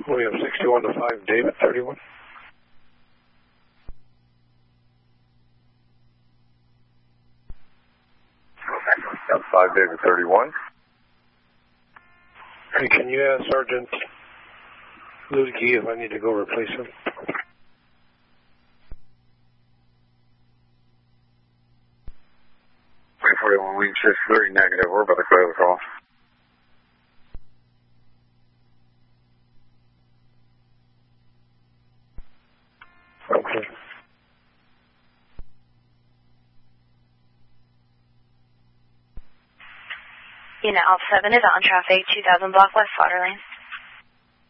William 61 to 5, David 31. That's 5, David 31. Hey, can you ask Sergeant Lutke if I need to go replace him? Wait for you, William 630 negative. We're about to clear the call. Okay. Unit Alpha 7 is on traffic, 2000 block West Water Lane.